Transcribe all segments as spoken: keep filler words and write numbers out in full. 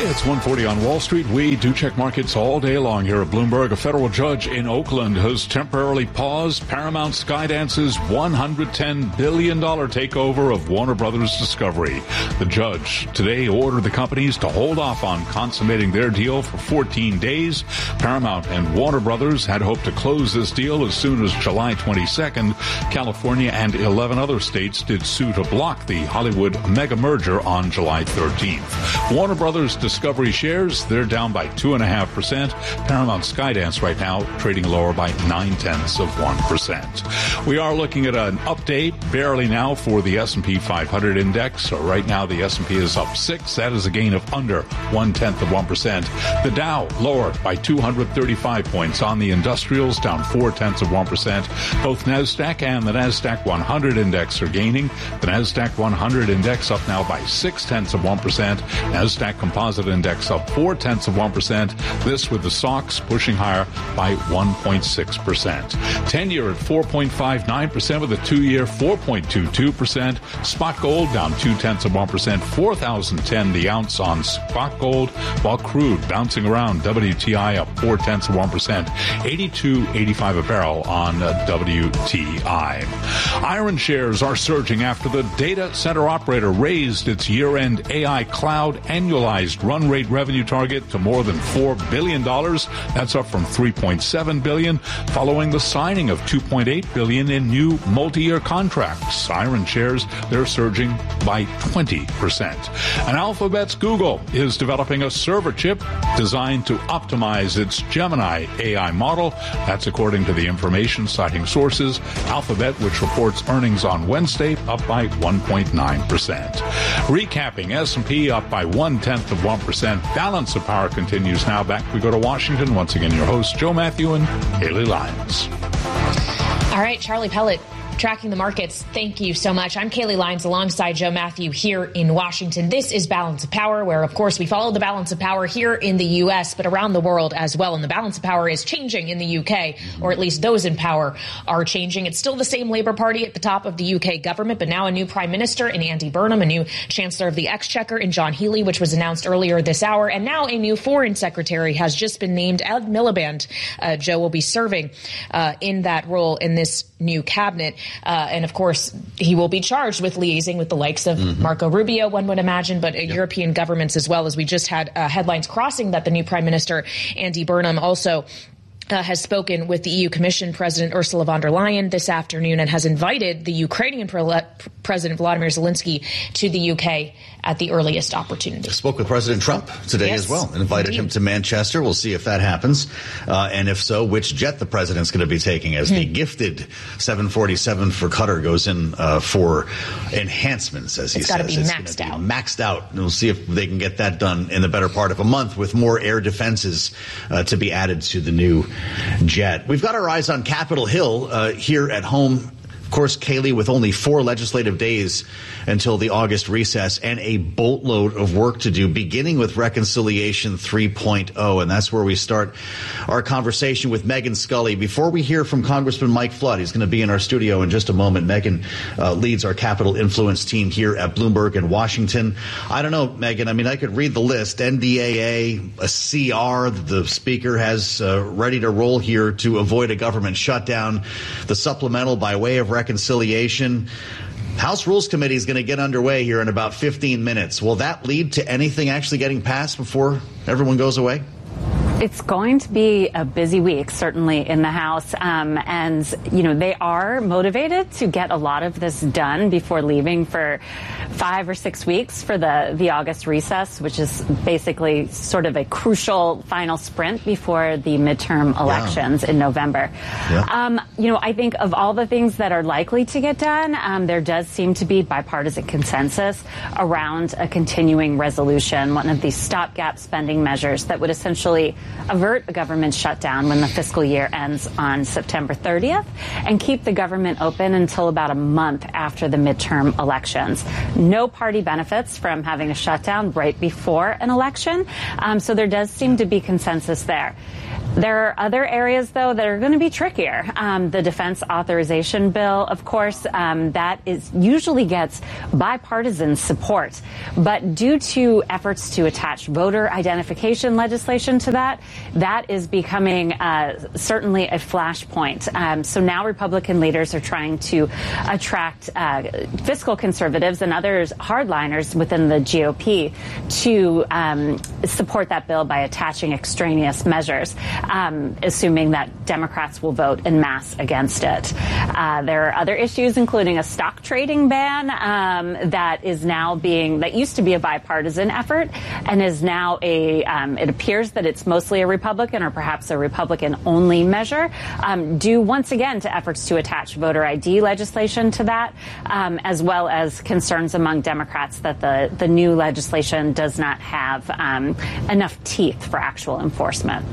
It's one forty on Wall Street. We do check markets all day long here at Bloomberg. A federal judge in Oakland has temporarily paused Paramount Skydance's one hundred ten billion dollars takeover of Warner Brothers Discovery. The judge today ordered the companies to hold off on consummating their deal for fourteen days. Paramount and Warner Brothers had hoped to close this deal as soon as July twenty-second. California and eleven other states did sue to block the Hollywood mega merger on July thirteenth. Warner Brothers Discovery shares, they're down by two point five percent. Paramount Skydance right now trading lower by nine tenths of one percent. We are looking at an update barely now for the S and P five hundred index. So right now the S and P is up six. That is a gain of under one tenth of one percent. The Dow lower by two hundred thirty-five points on the industrials, down four tenths of one percent. Both NASDAQ and the NASDAQ one hundred index are gaining. The NASDAQ one hundred index up now by six tenths of one percent. NASDAQ Composite Index up four tenths of one percent. This with the S O X pushing higher by one point six percent. ten-year at four point five nine percent with a two-year four point two two percent. Spot gold down two tenths of one percent. four thousand ten the ounce on spot gold, while crude bouncing around. W T I up four tenths of one percent. eighty-two eighty-five a barrel on uh, W T I. Iron shares are surging after the data center operator raised its year-end A I cloud annualized run rate revenue target to more than four billion dollars. That's up from three point seven billion dollars following the signing of two point eight billion dollars in new multi-year contracts. Iron shares, they're surging by twenty percent. And Alphabet's Google is developing a server chip designed to optimize its Gemini A I model. That's according to the information citing sources. Alphabet, which reports earnings on Wednesday, up by one point nine percent. Recapping, S and P up by one-tenth of one percent. Balance of Power continues now. Back we go to Washington. Once again, your hosts, Joe Matthew and Haley Lyons. All right, Charlie Pellet, tracking the markets. Thank you so much. I'm Kaylee Lyons alongside Joe Matthew here in Washington. This is Balance of Power, where, of course, we follow the balance of power here in the U S, but around the world as well. And the balance of power is changing in the U K, or at least those in power are changing. It's still the same Labour Party at the top of the U K government, but now a new Prime Minister in Andy Burnham, a new Chancellor of the Exchequer in John Healey, which was announced earlier this hour. And now a new Foreign Secretary has just been named. Ed Miliband, uh, Joe, will be serving uh, in that role in this new cabinet. Uh, and, of course, he will be charged with liaising with the likes of mm-hmm. Marco Rubio, one would imagine, but uh, yep. European governments as well, as we just had uh, headlines crossing that the new Prime Minister, Andy Burnham, also Uh, has spoken with the E U Commission President Ursula von der Leyen this afternoon and has invited the Ukrainian pre- President Volodymyr Zelensky to the U K at the earliest opportunity. Spoke with President Trump today yes, as well and invited indeed. him to Manchester. We'll see if that happens. Uh, and if so, which jet the president's going to be taking as mm-hmm. the gifted seven forty-seven for Qatar goes in uh, for enhancements, as he it's says. Gotta be it's maxed be out. maxed out. And we'll see if they can get that done in the better part of a month with more air defenses uh, to be added to the new jet. We've got our eyes on Capitol Hill uh, here at home. Of course, Kaylee, with only four legislative days until the August recess and a boatload of work to do, beginning with Reconciliation three point oh. And that's where we start our conversation with Megan Scully. Before we hear from Congressman Mike Flood, he's going to be in our studio in just a moment. Megan uh, leads our Capitol Influence team here at Bloomberg in Washington. I don't know, Megan, I mean, I could read the list. N D A A, a C R that the Speaker has uh, ready to roll here to avoid a government shutdown, the supplemental by way of reconciliation. House Rules Committee is going to get underway here in about fifteen minutes. Will that lead to anything actually getting passed before everyone goes away? It's going to be a busy week, certainly, in the House. Um, and, you know, they are motivated to get a lot of this done before leaving for five or six weeks for the, the August recess, which is basically sort of a crucial final sprint before the midterm elections yeah. in November. Yeah. Um, you know, I think of all the things that are likely to get done, um, there does seem to be bipartisan consensus around a continuing resolution, one of these stopgap spending measures that would essentially avert a government shutdown when the fiscal year ends on September thirtieth and keep the government open until about a month after the midterm elections. No party benefits from having a shutdown right before an election, um, so there does seem to be consensus there. There are other areas, though, that are going to be trickier. Um, the defense authorization bill, of course, um, that is usually gets bipartisan support. But due to efforts to attach voter identification legislation to that, that is becoming uh, certainly a flashpoint. Um, so now Republican leaders are trying to attract uh, fiscal conservatives and others hardliners within the G O P to um, support that bill by attaching extraneous measures, um, assuming that Democrats will vote en masse against it. Uh, there are other issues, including a stock trading ban um, that is now being, that used to be a bipartisan effort and is now a, um, it appears that it's mostly a Republican or perhaps a Republican-only measure, um, due once again to efforts to attach voter I D legislation to that, um, as well as concerns among Democrats that the, the new legislation does not have um, enough teeth for actual enforcement.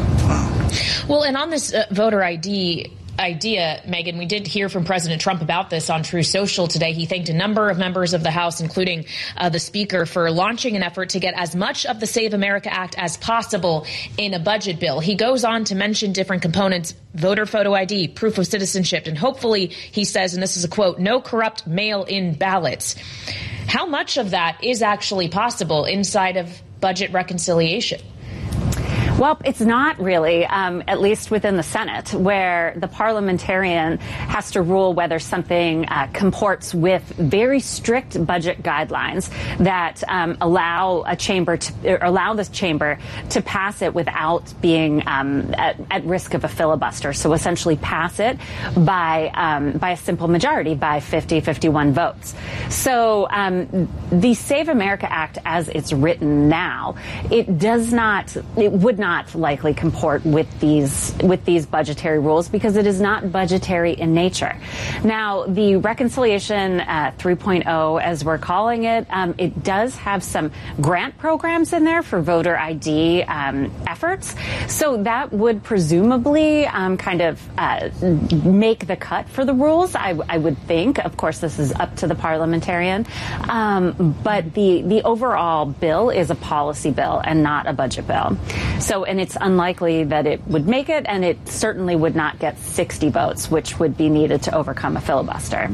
Well, and on this uh, voter I D idea, Megan, we did hear from President Trump about this on Truth Social today. He thanked a number of members of the House, including uh, the Speaker, for launching an effort to get as much of the Save America Act as possible in a budget bill. He goes on to mention different components: voter photo I D, proof of citizenship, and hopefully, he says, and this is a quote, no corrupt mail-in ballots. How much of that is actually possible inside of budget reconciliation? Well, it's not really, um, at least within the Senate, where the parliamentarian has to rule whether something uh, comports with very strict budget guidelines that um, allow a chamber to allow this chamber to pass it without being um, at, at risk of a filibuster. So essentially pass it by um, by a simple majority, by fifty, fifty-one votes. So um, the Save America Act, as it's written now, it does not, it would not not likely comport with these with these budgetary rules because it is not budgetary in nature. Now, the reconciliation uh, three point oh, as we're calling it, um, it does have some grant programs in there for voter I D um, efforts. So that would presumably um, kind of uh, make the cut for the rules, I, I would think. Of course, this is up to the parliamentarian. Um, but the, the overall bill is a policy bill and not a budget bill. So, and it's unlikely that it would make it, and it certainly would not get sixty votes, which would be needed to overcome a filibuster.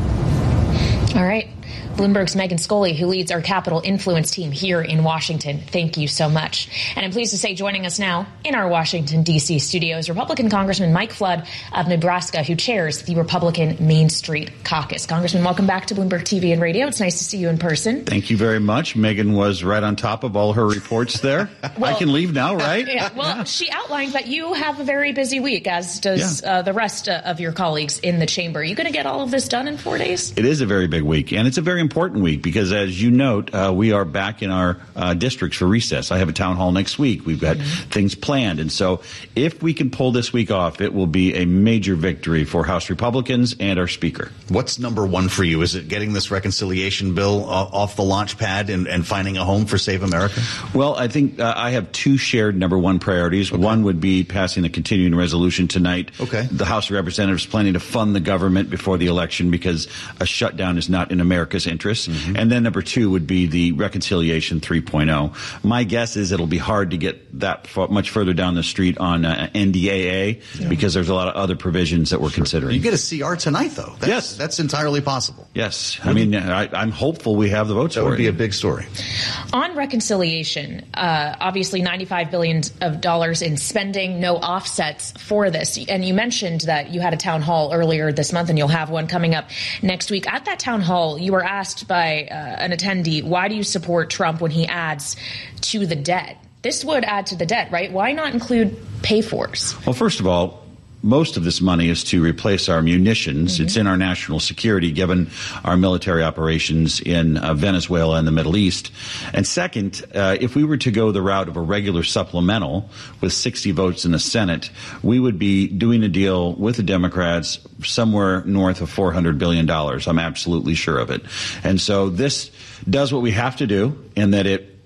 All right. Bloomberg's Megan Scully, who leads our Capitol Influence team here in Washington. Thank you so much. And I'm pleased to say joining us now in our Washington, D C studios, Republican Congressman Mike Flood of Nebraska, who chairs the Republican Main Street Caucus. Congressman, welcome back to Bloomberg T V and Radio. It's nice to see you in person. Thank you very much. Megan was right on top of all her reports there. well, I can leave now, right? Yeah. Well, yeah. She outlined that you have a very busy week, as does yeah. uh, the rest uh, of your colleagues in the chamber. Are you going to get all of this done in four days? It is a very big week, and it's a very important week because, as you note, uh, we are back in our uh, districts for recess. I have a town hall next week. We've got mm-hmm. things planned. And so if we can pull this week off, it will be a major victory for House Republicans and our Speaker. What's number one for you? Is it getting this reconciliation bill off the launch pad and, and finding a home for Save America? Well, I think uh, I have two shared number one priorities. Okay. One would be passing the continuing resolution tonight. Okay. The House of Representatives planning to fund the government before the election because a shutdown is not in America's interest. Mm-hmm. And then number two would be the reconciliation three point oh. My guess is it'll be hard to get that far, much further down the street on uh, N D A A yeah. because there's a lot of other provisions that we're sure. considering. You get a C R tonight, though. That's, yes. That's entirely possible. Yes. I mean, I, I'm hopeful we have the votes that for it. That would be a big story. On reconciliation, uh, obviously ninety-five billion dollars of dollars in spending, no offsets for this. And you mentioned that you had a town hall earlier this month, and you'll have one coming up next week. At that town hall, you were asked by uh, an attendee, why do you support Trump when he adds to the debt? This would add to the debt, right? Why not include pay-fors? Well, first of all, most of this money is to replace our munitions. Mm-hmm. It's in our national security, given our military operations in uh, Venezuela and the Middle East. And second, uh, if we were to go the route of a regular supplemental with sixty votes in the Senate, we would be doing a deal with the Democrats somewhere north of four hundred billion dollars. I'm absolutely sure of it. And so this does what we have to do in that it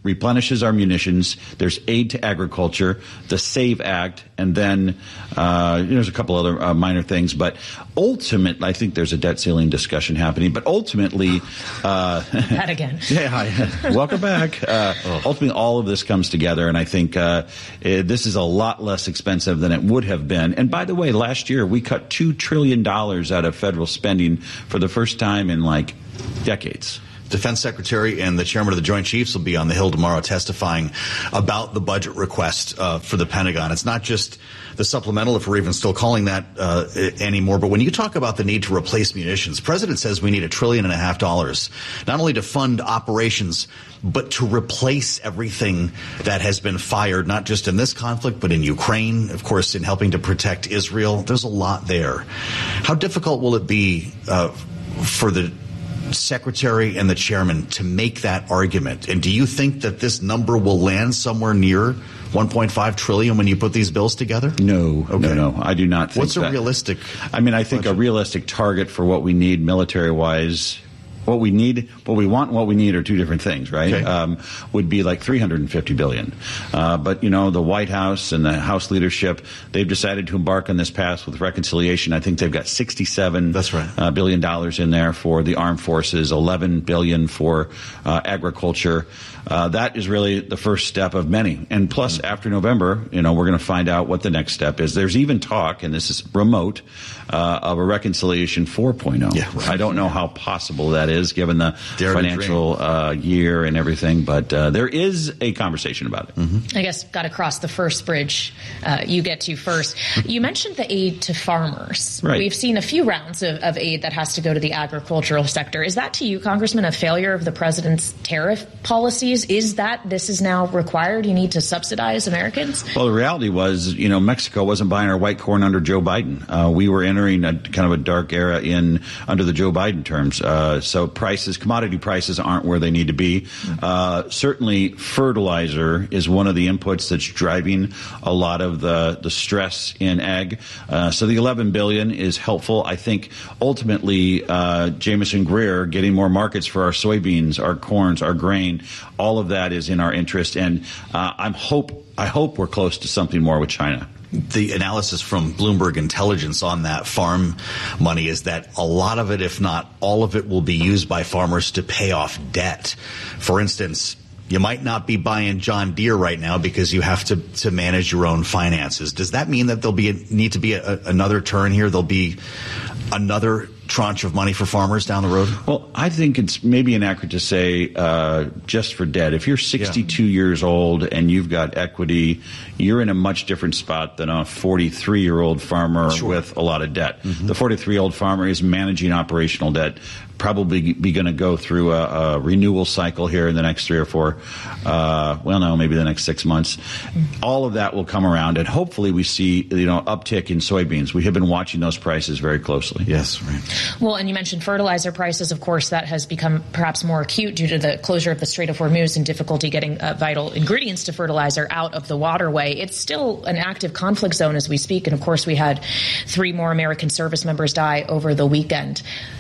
replenishes our munitions. There's aid to agriculture, the SAVE Act, and then uh, there's a couple other uh, minor things. But ultimately, I think there's a debt ceiling discussion happening. But ultimately, uh, that again. Yeah, hi. Welcome back. Uh, oh. Ultimately, all of this comes together, and I think uh, it, this is a lot less expensive than it would have been. And by the way, last year we cut two trillion dollars out of federal spending for the first time in like decades. Defense Secretary and the chairman of the Joint Chiefs will be on the Hill tomorrow testifying about the budget request uh, for the Pentagon. It's not just the supplemental, if we're even still calling that uh, anymore, but when you talk about the need to replace munitions, the president says we need a trillion and a half dollars, not only to fund operations, but to replace everything that has been fired, not just in this conflict, but in Ukraine, of course, in helping to protect Israel. There's a lot there. How difficult will it be uh, for the Secretary and the chairman to make that argument? And do you think that this number will land somewhere near one point five trillion when you put these bills together? No, okay. no, no. I do not think What's a that. realistic I mean, I think budget? a realistic target for what we need military-wise, what we need, what we want and what we need are two different things, right? Okay. Um, would be like three hundred fifty billion dollars. Uh, but, you know, the White House and the House leadership, they've decided to embark on this path with reconciliation. I think they've got sixty-seven That's right. uh, billion dollars in there for the armed forces, eleven billion dollars for uh, agriculture. Uh, that is really the first step of many. And plus, mm-hmm. after November, you know, we're going to find out what the next step is. There's even talk, and this is remote, uh, of a reconciliation four point oh. Yeah, right. I don't know how possible that is given the Dare financial uh, year and everything, but uh, there is a conversation about it. Mm-hmm. I guess got to cross the first bridge uh, you get to first. You mentioned the aid to farmers. Right. We've seen a few rounds of, of aid that has to go to the agricultural sector. Is that to you, Congressman, a failure of the president's tariff policies? Is that this is now required? You need to subsidize Americans? Well, the reality was, you know, Mexico wasn't buying our white corn under Joe Biden. Uh, we were entering a kind of a dark era in under the Joe Biden terms. Uh, so prices, commodity prices aren't where they need to be. Uh, certainly, fertilizer is one of the inputs that's driving a lot of the, the stress in ag. Uh, so the eleven billion dollars is helpful. I think ultimately, uh, Jamison Greer getting more markets for our soybeans, our corns, our grain, all of that is in our interest. And uh, I'm hope I hope we're close to something more with China. The analysis from Bloomberg Intelligence on that farm money is that a lot of it, if not all of it, will be used by farmers to pay off debt. For instance, you might not be buying John Deere right now because you have to, to manage your own finances. Does that mean that there'll be a, need to be a, another turn here? There'll be another tranche of money for farmers down the road? Well, I think it's maybe inaccurate to say uh, just for debt. If you're sixty-two yeah. years old and you've got equity, you're in a much different spot than a forty-three-year-old farmer sure. with a lot of debt. Mm-hmm. The forty-three-year-old farmer is managing operational debt, probably be going to go through a, a renewal cycle here in the next three or four, uh, well, no, maybe the next six months. Mm-hmm. All of that will come around, and hopefully we see, you know, uptick in soybeans. We have been watching those prices very closely. Yes, right. Well, and you mentioned fertilizer prices. Of course, that has become perhaps more acute due to the closure of the Strait of Hormuz and difficulty getting uh, vital ingredients to fertilizer out of the waterway. It's still an active conflict zone as we speak. And of course, we had three more American service members die over the weekend.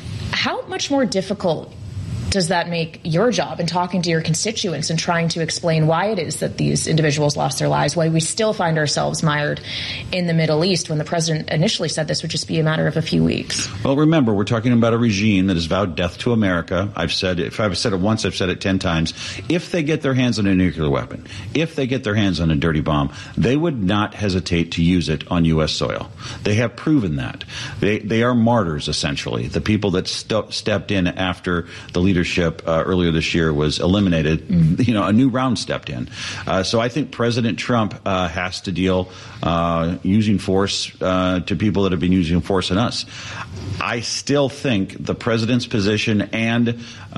How much more difficult does that make your job in talking to your constituents and trying to explain why it is that these individuals lost their lives, why we still find ourselves mired in the Middle East when the president initially said this would just be a matter of a few weeks? Well, remember, we're talking about a regime that has vowed death to America. I've said it, if I've said it once, I've said it ten times. If they get their hands on a nuclear weapon, if they get their hands on a dirty bomb, they would not hesitate to use it on U S soil. They have proven that. They, they are martyrs, essentially. The people that st- stepped in after the leadership Uh, earlier this year was eliminated, mm-hmm. you know, a new round stepped in. Uh, so I think President Trump uh, has to deal uh, using force uh, to people that have been using force on us. I still think the president's position and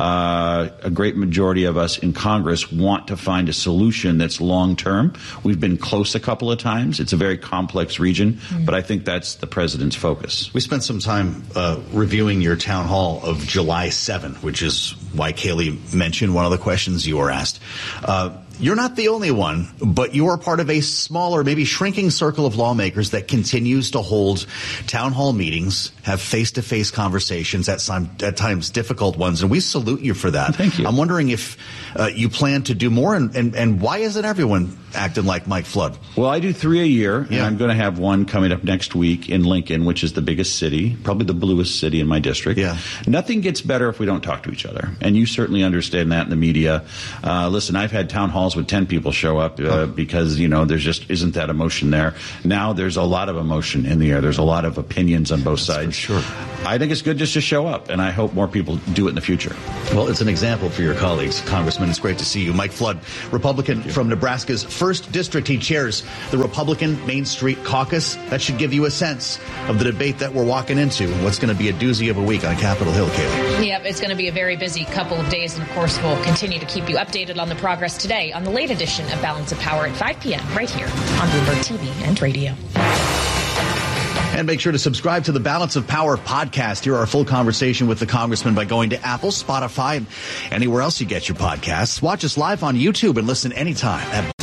uh, a great majority of us in Congress want to find a solution that's long term. We've been close a couple of times. It's a very complex region, mm-hmm. but I think that's the president's focus. We spent some time uh, reviewing your town hall of July seventh, which is why Kayleigh mentioned one of the questions you were asked. Uh, you're not the only one, but you are part of a smaller, maybe shrinking circle of lawmakers that continues to hold town hall meetings, have face-to-face conversations, at, some, at times difficult ones, and we salute you for that. Thank you. I'm wondering if uh, you plan to do more, and, and, and why isn't everyone acting like Mike Flood? Well, I do three a year, yeah. and I'm going to have one coming up next week in Lincoln, which is the biggest city, probably the bluest city in my district. Yeah. Nothing gets better if we don't talk to each other, and you certainly understand that in the media. Uh, listen, I've had town halls with ten people show up uh, oh. because, you know, there's just isn't that emotion there. Now there's a lot of emotion in the air. There's a lot of opinions on both That's sides. For sure. I think it's good just to show up, and I hope more people do it in the future. Well, it's an example for your colleagues. Congressman, it's great to see you. Mike Flood, Republican from Nebraska's first District. He chairs the Republican Main Street Caucus. That should give you a sense of the debate that we're walking into. What's going to be a doozy of a week on Capitol Hill, Kaylee. Yep, it's going to be a very busy couple of days. And, of course, we'll continue to keep you updated on the progress today on the late edition of Balance of Power at five p.m. right here on Bloomberg T V and radio. And make sure to subscribe to the Balance of Power podcast. Hear our full conversation with the congressman by going to Apple, Spotify, and anywhere else you get your podcasts. Watch us live on YouTube and listen anytime at